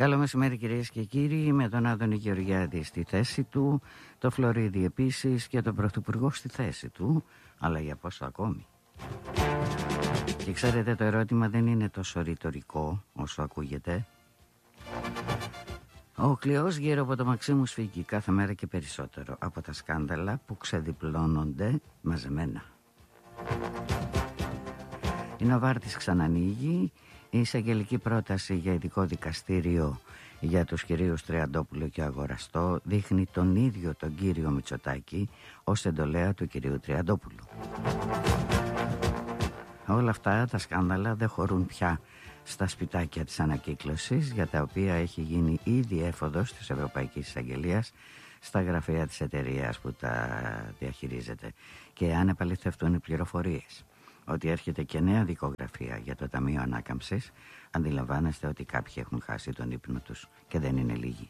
Καλό μεσημέρι κυρίες και κύριοι, με τον Άδωνη Γεωργιάδη στη θέση του, το Φλωρίδη επίσης και τον Πρωθυπουργό στη θέση του, αλλά για πόσο ακόμη. Και ξέρετε, το ερώτημα δεν είναι τόσο ρητορικό όσο ακούγεται. Ο κλειός γύρω από το Μαξίμου σφίγγει κάθε μέρα και περισσότερο από τα σκάνδαλα που ξεδιπλώνονται μαζεμένα. Η Νοβάρτης ξανανοίγει. Η εισαγγελική πρόταση για ειδικό δικαστήριο για τους κυρίους Τριαντόπουλο και Αγοραστό δείχνει τον ίδιο τον κύριο Μητσοτάκη ως εντολέα του κυρίου Τριαντόπουλου. Όλα αυτά τα σκάνδαλα δεν χωρούν πια στα σπιτάκια της ανακύκλωσης, για τα οποία έχει γίνει ήδη έφοδος της Ευρωπαϊκής Εισαγγελίας στα γραφεία της εταιρείας που τα διαχειρίζεται. Και αν επαληθευτούν οι πληροφορίες ότι έρχεται και νέα δικογραφία για το Ταμείο Ανάκαμψης, αντιλαμβάνεστε ότι κάποιοι έχουν χάσει τον ύπνο τους και δεν είναι λίγοι.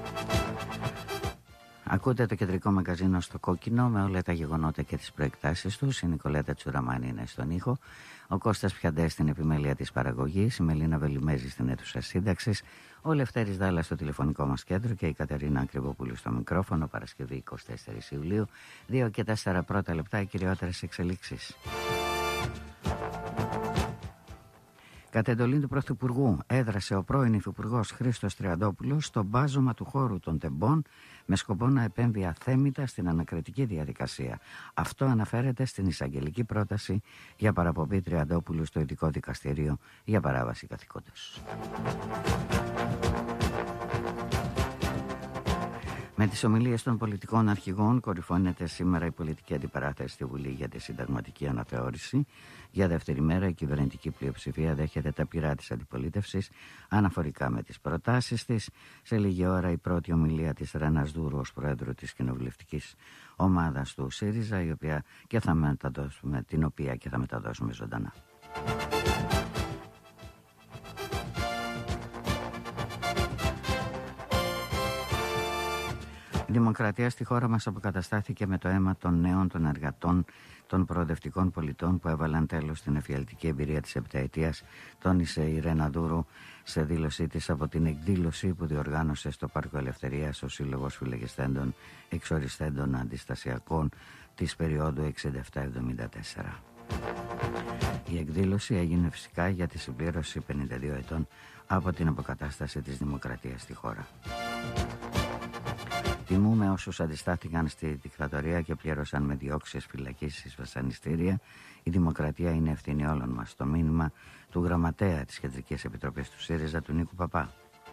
Ακούτε το κεντρικό μαγκαζίνο στο κόκκινο με όλα τα γεγονότα και τις προεκτάσεις τους. Η Νικολέτα Τσουραμάνη είναι στον ήχο, ο Κώστας Πιαντές στην επιμέλεια της παραγωγής, η Μελίνα Βελιμέζη στην αίθουσα σύνταξης, ο Λευτέρης Δάλλας στο τηλεφωνικό μας κέντρο και η Κατερίνα Ακριβοπούλου στο μικρόφωνο. Παρασκευή 24 Ιουλίου, 2 και 4 πρώτα λεπτά, οι κυριότερες εξελίξεις. Κατ' εντολή του Πρωθυπουργού έδρασε ο πρώην Υφυπουργός Χρήστος Τριαντόπουλος στο μπάζωμα του χώρου των τεμπών με σκοπό να επέμβει αθέμητα στην ανακριτική διαδικασία. Αυτό αναφέρεται στην εισαγγελική πρόταση για παραπομπή Τριαντόπουλου στο ειδικό δικαστήριο για παράβαση καθηκόντος. Με τις ομιλίες των πολιτικών αρχηγών κορυφώνεται σήμερα η πολιτική αντιπαράθεση στη Βουλή για τη συνταγματική αναθεώρηση. Για δεύτερη μέρα η κυβερνητική πλειοψηφία δέχεται τα πειρά της αντιπολίτευσης αναφορικά με τις προτάσεις της. Σε λίγη ώρα η πρώτη ομιλία της Ρένας Δούρου ως πρόεδρου της κοινοβουλευτικής ομάδας του ΣΥΡΙΖΑ, την οποία και θα μεταδώσουμε ζωντανά. Η δημοκρατία στη χώρα μας αποκαταστάθηκε με το αίμα των νέων, των εργατών, των προοδευτικών πολιτών που έβαλαν τέλος στην εφιαλτική εμπειρία της επταετίας, τόνισε η Ρένα Δούρου σε δήλωσή της από την εκδήλωση που διοργάνωσε στο Πάρκο Ελευθερίας ο Σύλλογος Φυλακιστέντων Εξοριστέντων Αντιστασιακών της περίοδου 67-74. Η εκδήλωση έγινε φυσικά για τη συμπλήρωση 52 ετών από την αποκατάσταση της δημοκρατίας στη χώρα. Τιμούμε όσους αντιστάθηκαν στη δικτατορία και πλήρωσαν με διώξεις, φυλακίσεις, βασανιστήρια. Η δημοκρατία είναι ευθύνη όλων μας. Το μήνυμα του γραμματέα της Κεντρικής Επιτροπής του ΣΥΡΙΖΑ, του Νίκου Παπά.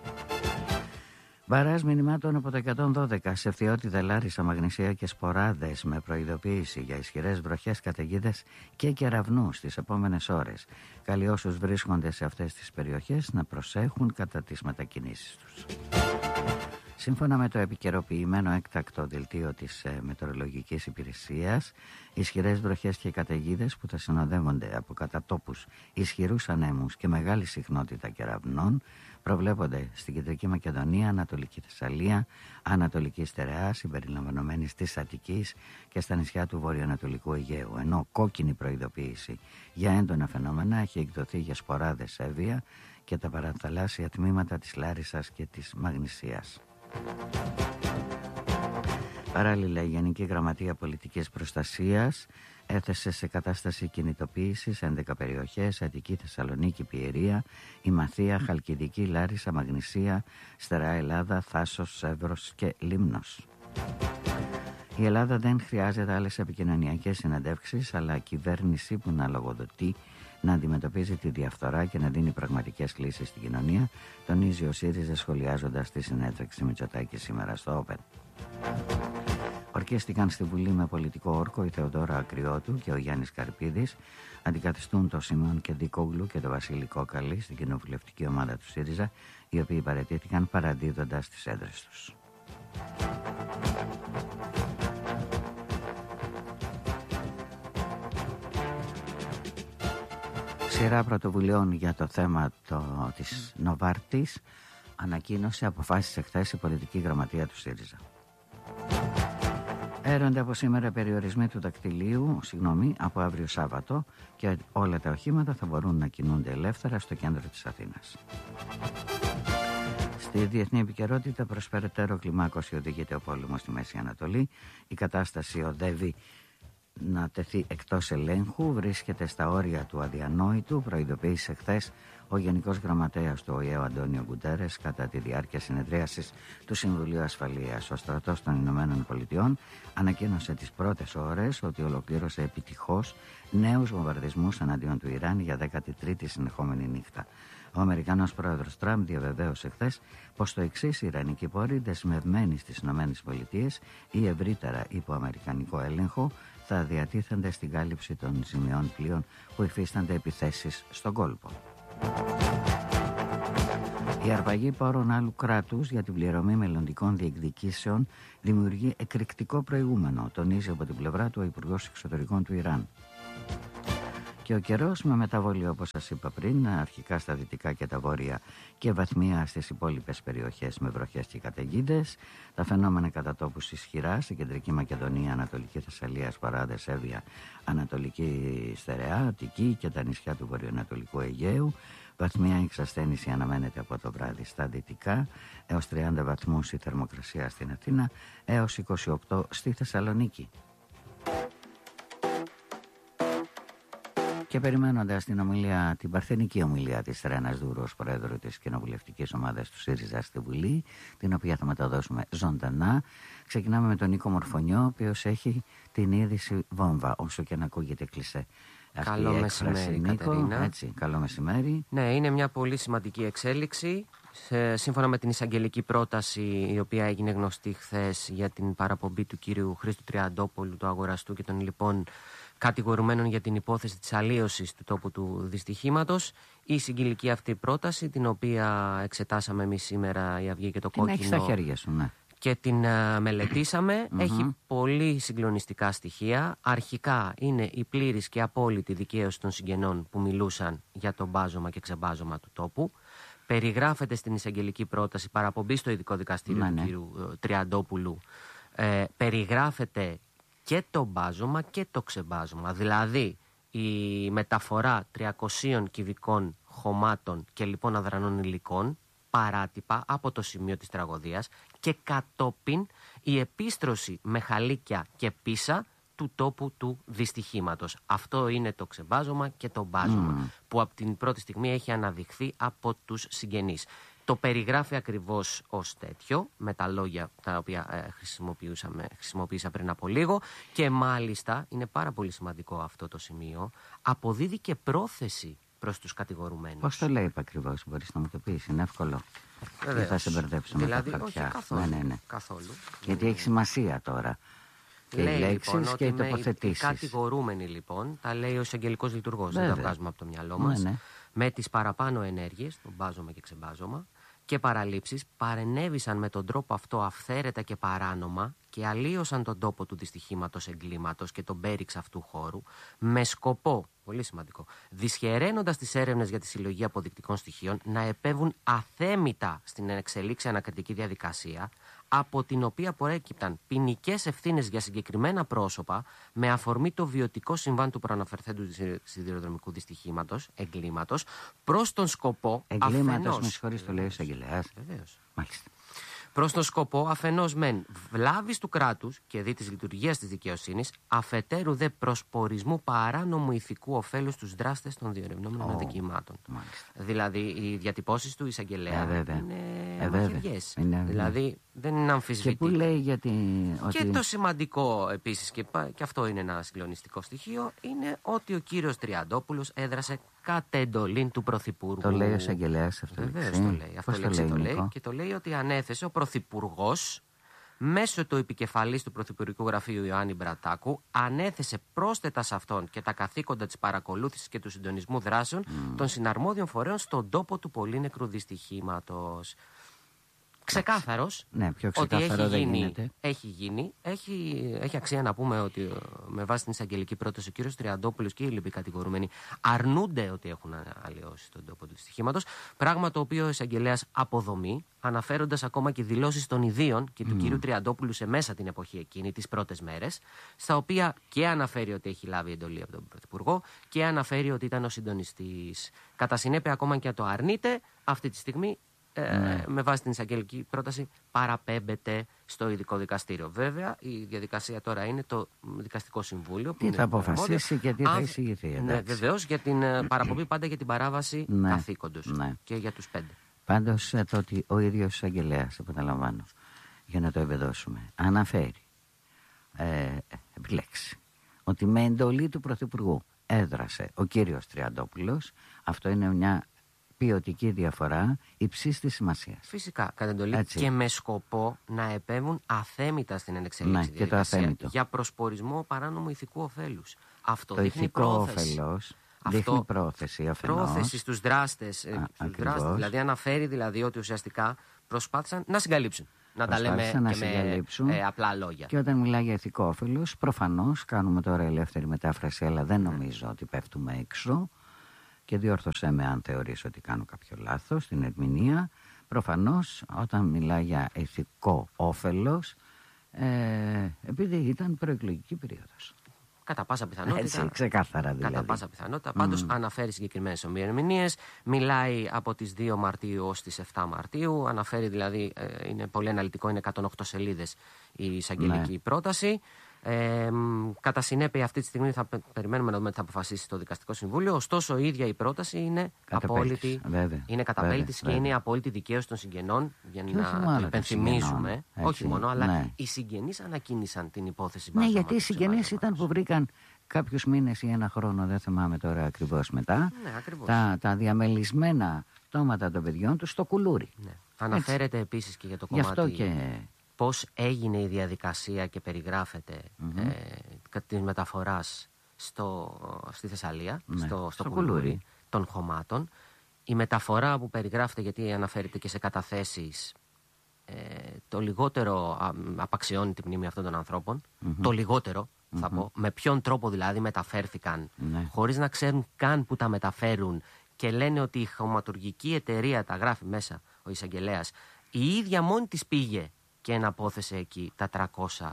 Μπαράζ μηνυμάτων από το 112 σε Φθιώτιδα, Λάρισα, Μαγνησία και Σποράδες με προειδοποίηση για ισχυρές βροχές, καταιγίδες και κεραυνούς στις επόμενες ώρες. Καλεί όσους βρίσκονται σε αυτές τις περιοχές να προσέχουν κατά τις μετακινήσεις τους. Σύμφωνα με το επικαιροποιημένο έκτακτο δελτίο της Μετεωρολογικής Υπηρεσίας, ισχυρές βροχές και καταιγίδες που θα συνοδεύονται από κατά τόπους ισχυρούς ανέμους και μεγάλη συχνότητα κεραυνών προβλέπονται στην Κεντρική Μακεδονία, Ανατολική Θεσσαλία, Ανατολική Στερεά, συμπεριλαμβανομένης της Αττικής και στα νησιά του βορειοανατολικού Αιγαίου, ενώ κόκκινη προειδοποίηση για έντονα φαινόμενα έχει εκδοθεί για Σποράδες, Εύβοια και τα παραθαλάσσια τμήματα της Λάρισσας και της Μαγνησίας. Παράλληλα, η Γενική Γραμματεία Πολιτικής Προστασίας έθεσε σε κατάσταση κινητοποίησης 11 περιοχές: Αττική, Θεσσαλονίκη, Πιερία, Ημαθία, Χαλκιδική, Λάρισα, Μαγνησία, Στερεά Ελλάδα, Θάσος, Εύρος και Λίμνος. Η Ελλάδα δεν χρειάζεται άλλες επικοινωνιακές συνεντεύξεις, αλλά κυβέρνηση που να λογοδοτεί, να αντιμετωπίζει τη διαφθορά και να δίνει πραγματικές λύσεις στην κοινωνία, τονίζει ο ΣΥΡΙΖΑ σχολιάζοντας τη συνέντευξη Μητσοτάκη σήμερα στο Open. Ορκίστηκαν στη Βουλή με πολιτικό όρκο η Θεοδόρα Ακριώτου και ο Γιάννης Καρπίδης, αντικαθιστούν το Σιμών Κεντικόγλου και το Βασίλη Κόκαλη στην κοινοβουλευτική ομάδα του ΣΥΡΙΖΑ, οι οποίοι παραιτήθηκαν παραδίδοντας τις έδρες τους. Σειρά πρωτοβουλειών για το θέμα της Νοβάρτης ανακοίνωσε, αποφάσισε χθες η πολιτική γραμματεία του ΣΥΡΙΖΑ. Έρονται από σήμερα περιορισμοί του δακτυλίου, από αύριο Σάββατο, και όλα τα οχήματα θα μπορούν να κινούνται ελεύθερα στο κέντρο της Αθήνας. Στη διεθνή επικαιρότητα, προς περαιτέρω κλιμάκωση οδηγείται ο πόλεμος στη Μέση Ανατολή. Η κατάσταση οδεύει να τεθεί εκτός ελέγχου, βρίσκεται στα όρια του αδιανόητου, προειδοποίησε χθες ο Γενικός Γραμματέας του ΟΗΕ, ο Αντώνιο Γκουτέρες, κατά τη διάρκεια συνεδρίασης του Συμβουλίου Ασφαλείας. Ο στρατός των Ηνωμένων Πολιτειών ανακοίνωσε τις πρώτες ώρες ότι ολοκλήρωσε επιτυχώς νέους βομβαρδισμούς εναντίον του Ιράν για 13η συνεχόμενη νύχτα. Ο Αμερικανός πρόεδρος Τραμπ διαβεβαίωσε χθες πως το εξής: οι Ιρανικοί πόροι δεσμευμένοι στις ΗΠΑ ή ευρύτερα υπό αμερικανικό έλεγχο θα διατίθενται στην κάλυψη των ζημιών πλοίων που υφίστανται επιθέσεις στον κόλπο. Η αρπαγή πόρων άλλου κράτους για την πληρωμή μελλοντικών διεκδικήσεων δημιουργεί εκρηκτικό προηγούμενο, τονίζει από την πλευρά του ο Υπουργός Εξωτερικών του Ιράν. Και ο καιρός με μεταβολή, όπως σας είπα πριν, αρχικά στα δυτικά και τα βόρεια και βαθμία στις υπόλοιπες περιοχές με βροχές και καταιγίδες. Τα φαινόμενα κατά τόπους ισχυρά στην Κεντρική Μακεδονία, Ανατολική Θεσσαλία, Σπαράδες, Σέβια, Ανατολική Στερεά, Αττική και τα νησιά του βορειοανατολικού Αιγαίου. Βαθμία εξασθένηση αναμένεται από το βράδυ στα δυτικά, έως 30 βαθμούς η θερμοκρασία στην Αθήνα, έως 28 στη Θεσσαλονίκη. Και περιμένοντας την παρθενική ομιλία της Ρένας Δούρου ως πρόεδρο της κοινοβουλευτικής ομάδας του ΣΥΡΙΖΑ στη Βουλή, την οποία θα μεταδώσουμε ζωντανά, ξεκινάμε με τον Νίκο Μορφωνιό, ο οποίος έχει την είδηση βόμβα, όσο και να ακούγεται κλισέ. Καλό μεσημέρι, Κατερίνα. Έτσι, καλό μεσημέρι. Ναι, είναι μια πολύ σημαντική εξέλιξη. Σύμφωνα με την εισαγγελική πρόταση, η οποία έγινε γνωστή χθες για την παραπομπή του κύριου Χρήστου Τριαντόπουλου, του αγοραστού και των λοιπόν κατηγορουμένων για την υπόθεση της αλλίωσης του τόπου του δυστυχήματος, η εισαγγελική αυτή πρόταση, την οποία εξετάσαμε εμείς σήμερα, η Αυγή και το Κόκκινο. Την έχεις στα χέρια σου, ναι. Και την μελετήσαμε. Έχει πολύ συγκλονιστικά στοιχεία. Αρχικά είναι η πλήρης και απόλυτη δικαίωση των συγγενών που μιλούσαν για το μπάζωμα και ξεμπάζωμα του τόπου. Περιγράφεται στην εισαγγελική πρόταση παραπομπή στο ειδικό δικαστήριο του κύριου Τριαντόπουλου. Περιγράφεται και το μπάζωμα και το ξεμπάζωμα. Δηλαδή η μεταφορά 300 κυβικών χωμάτων και λοιπόν αδρανών υλικών παράτυπα από το σημείο της τραγωδίας και κατόπιν η επίστρωση με χαλίκια και πίσα του τόπου του δυστυχήματος. Αυτό είναι το ξεμπάζωμα και το μπάζωμα που από την πρώτη στιγμή έχει αναδειχθεί από τους συγγενείς. Το περιγράφει ακριβώς ως τέτοιο, με τα λόγια τα οποία χρησιμοποίησα πριν από λίγο, και μάλιστα, είναι πάρα πολύ σημαντικό αυτό το σημείο, αποδίδει και πρόθεση προς τους κατηγορουμένους. Πώς το λέει ακριβώς, μπορείς να μου το πεις, είναι εύκολο. Δεν θα σε μπερδέψω δηλαδή, με τα χαρτιά. Όχι, καθόλου, ναι. καθόλου. Γιατί έχει σημασία τώρα. Και λέει, οι λέξεις λοιπόν, και οι τοποθετήσεις. Οι κατηγορούμενοι λοιπόν, τα λέει ο εισαγγελικός λειτουργός, δεν τα βγάζουμε από το μυαλό μας, με τις παραπάνω ενέργειες, το μπάζωμα και ξεμπάζωμα, και παραλήψεις, παρενέβησαν με τον τρόπο αυτό αυθαίρετα και παράνομα και αλλίωσαν τον τόπο του δυστυχήματος εγκλήματος και τον πέριξ αυτού χώρου με σκοπό, πολύ σημαντικό, δυσχεραίνοντας τις έρευνες για τη συλλογή αποδεικτικών στοιχείων, να επέβουν αθέμητα στην εξελίξη ανακριτική διαδικασία, από την οποία προέκυπταν ποινικές ευθύνες για συγκεκριμένα πρόσωπα με αφορμή το βιωτικό συμβάν του προαναφερθέντου σιδηροδρομικού δυστυχήματος, εγκλήματος, προς τον σκοπό εγκλήματος, με συγχωρείς, το λέει ο εισαγγελέας. Βεβαίως. Μάλιστα. Προς τον σκοπό αφενός μεν βλάβης του κράτους και δι της λειτουργίας της δικαιοσύνης, αφετέρου δε προσπορισμού παράνομου ηθικού ωφέλους στους δράστες των διερευνόμενων αδικημάτων. Δηλαδή οι διατυπώσεις του εισαγγελέα είναι μαχαιριές. Δηλαδή δεν είναι αμφισβητή. Και που λέει γιατί... Και το σημαντικό επίσης, και αυτό είναι ένα συγκλονιστικό στοιχείο, είναι ότι ο κύριος Τριαντόπουλος έδρασε κατ' εντολήν του Πρωθυπουργού. Το λέει ο εισαγγελέας αυτό. Βεβαίως το λέει. Αυτό το λέει και το λέει ότι ανέθεσε ο Πρωθυπουργός μέσω του επικεφαλής του Πρωθυπουργικού Γραφείου Ιωάννη Μπρατάκου, ανέθεσε πρόσθετα σε αυτόν και τα καθήκοντα της παρακολούθησης και του συντονισμού δράσεων των συναρμόδιων φορέων στον τόπο του πολύνεκρου δυστυχήματος. Ξεκάθαρος, ναι, πιο ξεκάθαρο ότι έχει αξία να πούμε ότι με βάση την εισαγγελική πρόταση ο κύριος Τριαντόπουλος και οι λοιποί κατηγορούμενοι αρνούνται ότι έχουν αλλοιώσει τον τόπο του δυστυχήματος, πράγμα το οποίο ο εισαγγελέας αποδομεί, αναφέροντας ακόμα και δηλώσεις των ιδίων και του κύριου Τριαντόπουλου σε μέσα την εποχή εκείνη, τις πρώτες μέρες, στα οποία και αναφέρει ότι έχει λάβει εντολή από τον Πρωθυπουργό και αναφέρει ότι ήταν ο συντονιστής. Κατά συνέπεια, ακόμα και αν το αρνείται, αυτή τη στιγμή με βάση την εισαγγελική πρόταση παραπέμπεται στο ειδικό δικαστήριο. Βέβαια, η διαδικασία τώρα είναι το Δικαστικό Συμβούλιο. Τι θα αποφασίσει και τι θα εισηγηθεί. Ναι, βεβαίως, για την παραπομπή πάντα για την παράβαση καθήκοντος και για τους 5. Πάντως το ότι ο ίδιος εισαγγελέας, επαναλαμβάνω, για να το εμπεδώσουμε, αναφέρει, επιλέξει, ότι με εντολή του Πρωθυπουργού έδρασε ο κύριος Τριαντόπουλος, αυτό είναι μια ποιοτική διαφορά υψής της σημασίας. Φυσικά, κατά εντολή και με σκοπό να επέμβουν αθέμητα στην ενεξελίξη διαδικασία για προσπορισμό παράνομου ηθικού ωφέλους. Αυτό το δείχνει ηθικό πρόθεση. όφελος δείχνει πρόθεση αφενός. Πρόθεση στους δράστες. Δηλαδή αναφέρει δηλαδή ότι ουσιαστικά προσπάθησαν να συγκαλύψουν. Να τα λέμε και με απλά λόγια. Και όταν μιλάει για ηθικό όφελος, προφανώς κάνουμε τώρα ελεύθερη μετάφραση, αλλά δεν νομίζω ότι πέφτουμε έξω. Και διόρθωσέ με αν θεωρείς ότι κάνω κάποιο λάθος στην ερμηνεία. Προφανώς όταν μιλάει για ηθικό όφελος, επειδή ήταν προεκλογική περίοδος. Κατά πάσα πιθανότητα. Έτσι, ξεκάθαρα δηλαδή. Κατά πάσα πιθανότητα. Πάντως αναφέρει συγκεκριμένες ερμηνείες. Μιλάει από τις 2 Μαρτίου ως τις 7 Μαρτίου. Αναφέρει δηλαδή, είναι πολύ αναλυτικό, είναι 108 σελίδες η εισαγγελική πρόταση. Κατά συνέπεια, αυτή τη στιγμή θα περιμένουμε να δούμε τι θα αποφασίσει το Δικαστικό Συμβούλιο. Ωστόσο, η ίδια η πρόταση είναι απόλυτη. Είναι καταπέλτης και είναι απόλυτη δικαίωση των συγγενών. Για να το υπενθυμίζουμε. Όχι μόνο, αλλά οι συγγενείς ανακοίνησαν την υπόθεση Μπάζωμα. Ναι, γιατί οι συγγενείς ήταν που βρήκαν κάποιους μήνες ή ένα χρόνο, δεν θυμάμαι τώρα ακριβώς μετά, τα διαμελισμένα πτώματα των παιδιών τους στο κουλούρι. Ναι. Αναφέρεται επίσης και για το κομμάτι. Πώς έγινε η διαδικασία και περιγράφεται της μεταφοράς στη Θεσσαλία, στο κουλούρι των χωμάτων. Η μεταφορά που περιγράφεται, γιατί αναφέρεται και σε καταθέσεις, το λιγότερο απαξιώνει τη μνήμη αυτών των ανθρώπων. Το λιγότερο, θα πω. Με ποιον τρόπο δηλαδή μεταφέρθηκαν, χωρίς να ξέρουν καν που τα μεταφέρουν, και λένε ότι η χωματουργική εταιρεία, τα γράφει μέσα ο εισαγγελέας, η ίδια μόνη της πήγε και εναπόθεσε εκεί τα 300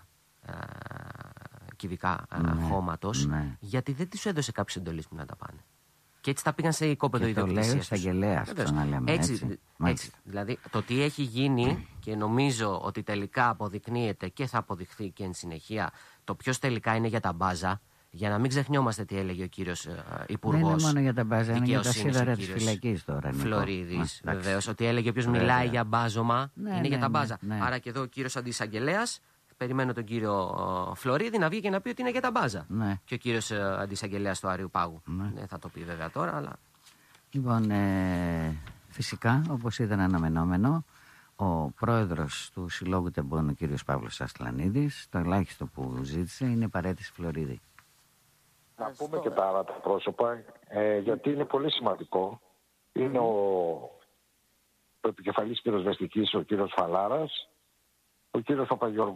κυβικά χώματος, γιατί δεν τους έδωσε κάποιος εντολής που να τα πάνε. Και έτσι τα πήγαν σε οικόπεδο ιδιοκτησίας. Το λέει ο εισαγγελέας, έτσι. Δηλαδή το τι έχει γίνει, και νομίζω ότι τελικά αποδεικνύεται και θα αποδειχθεί και εν συνεχεία το ποιος τελικά είναι για τα μπάζα. Για να μην ξεχνιόμαστε τι έλεγε ο κύριος Υπουργός. Δεν είναι μόνο για τα μπάζα, είναι για τα σίδερα της φυλακής τώρα. Φλωρίδης, βεβαίως. Ότι έλεγε όποιος μιλάει για μπάζωμα είναι για τα μπάζα. Άρα και εδώ ο κύριος Αντισαγγελέας, περιμένω τον κύριο Φλωρίδη να βγει και να πει ότι είναι για τα μπάζα. Και ο κύριος Αντισαγγελέας του Άριου Πάγου. Δεν θα το πει βέβαια τώρα, αλλά. Λοιπόν, φυσικά, όπως ήταν αναμενόμενο, ο πρόεδρος του Συλλόγου Τεμπών, ο κύριος Παύλος Ασλανίδης, το ελάχιστο που ζήτησε είναι παραίτηση Φλωρίδη. Να πούμε και τα άλλα τα πρόσωπα, γιατί είναι πολύ σημαντικό. Είναι ο επικεφαλής πυροσβεστικής, ο κύριος Φαλάρας, ο κύριος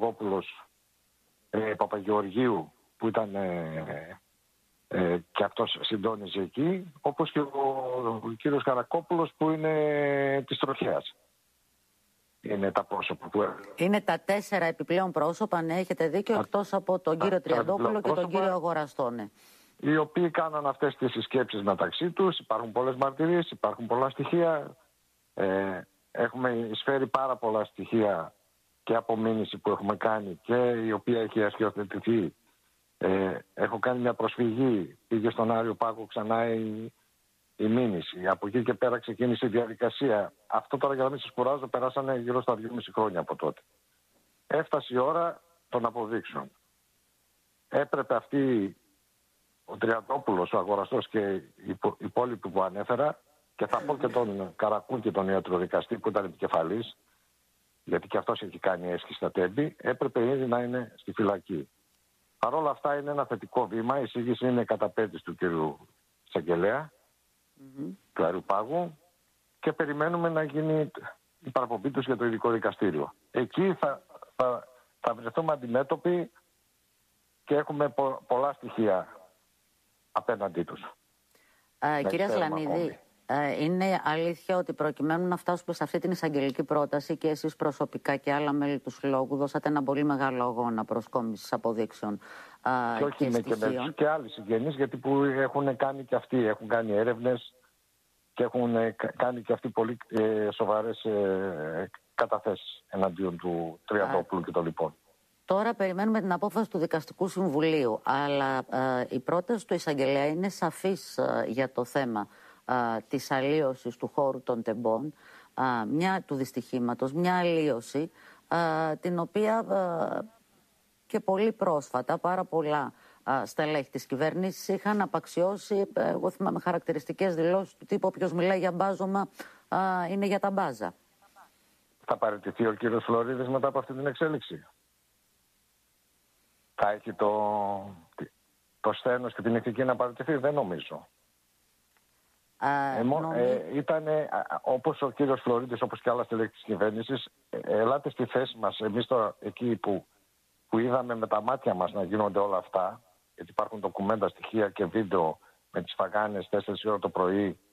Παπαγεωργίου, που ήταν και αυτός συντόνιζε εκεί, όπως και ο κύριος Καρακόπουλος, που είναι της Τροχέας. Είναι τα πρόσωπα που είναι τα 4 επιπλέον πρόσωπα, ναι, έχετε δίκιο, εκτός από τον κύριο Τριαντόπουλο και τον κύριο Αγοραστόνε. Οι οποίοι κάναν αυτές τις συσκέψεις μεταξύ τους. Υπάρχουν πολλές μαρτυρίες, υπάρχουν πολλά στοιχεία. Έχουμε εισφέρει πάρα πολλά στοιχεία και απομήνυση που έχουμε κάνει και η οποία έχει αρχιοθετηθεί. Έχω κάνει μια προσφυγή, πήγε στον Άριο Πάγο ξανά η μήνυση. Από εκεί και πέρα ξεκίνησε η διαδικασία. Αυτό τώρα, για να μην σας κουράζω, περάσανε γύρω στα 2,5 χρόνια από τότε. Έφτασε η ώρα των αποδείξεων. Έπρεπε αυτοί, ο Τριαντόπουλος, ο Αγοραστός και οι υπόλοιποι που ανέφερα, και θα πω και τον Καρακούν και τον ιατροδικαστή που ήταν επικεφαλής, γιατί και αυτός έχει κάνει έσχη στα Τέμπη, έπρεπε ήδη να είναι στη φυλακή. Παρ' όλα αυτά είναι ένα θετικό βήμα. Η εισήγηση είναι καταπέτηση του κ. Εισαγγελέα, του Άριου Πάγου, και περιμένουμε να γίνει η παραπομπή τους για το ειδικό δικαστήριο. Εκεί θα βρεθούμε αντιμέτωποι και έχουμε πολλά στοιχεία απέναντί τους. Κυρία Σλανίδη, είναι αλήθεια ότι προκειμένου να φτάσουμε σε αυτή την εισαγγελική πρόταση και εσείς προσωπικά και άλλα μέλη του Συλλόγου δώσατε ένα πολύ μεγάλο αγώνα προσκόμισης αποδείξεων και όχι και στοιχείων. Και άλλοι συγγενείς, γιατί που έχουν κάνει και αυτοί, έχουν κάνει έρευνες και έχουν κάνει και αυτοί πολύ σοβαρές καταθέσεις εναντίον του Τριαντόπουλου και των λοιπών. Τώρα περιμένουμε την απόφαση του Δικαστικού Συμβουλίου, αλλά η πρόταση του εισαγγελέα είναι σαφής για το θέμα της αλλίωσης του χώρου των τεμπών, του δυστυχήματος, μια αλλίωση την οποία και πολύ πρόσφατα πάρα πολλά στελέχη της κυβέρνησης είχαν απαξιώσει. Εγώ θυμάμαι χαρακτηριστικές δηλώσεις του τύπου «Όποιος μιλάει για μπάζωμα είναι για τα μπάζα». Θα παραιτηθεί ο κύριος Φλωρίδης μετά από αυτή την εξέλιξη? Θα έχει το σθένος και την ηθική να παραιτηθεί? Δεν νομίζω. Ήταν όπως ο κύριος Φλωρίδης, όπως και άλλα στελέχη της κυβέρνησης, ελάτε στη θέση μας. Εμείς τώρα εκεί που είδαμε με τα μάτια μας να γίνονται όλα αυτά, γιατί υπάρχουν ντοκουμέντα, στοιχεία και βίντεο με τις φαγάνες 4 ώρα το πρωί